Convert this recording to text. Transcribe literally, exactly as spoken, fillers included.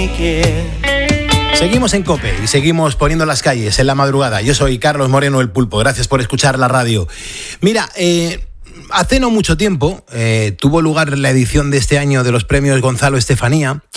Seguimos en COPE y seguimos poniendo las calles en la madrugada. Yo soy Carlos Moreno, el Pulpo. Gracias por escuchar la radio. Mira, eh, hace no mucho tiempo eh, tuvo lugar la edición de este año de los premios Gonzalo Estefanía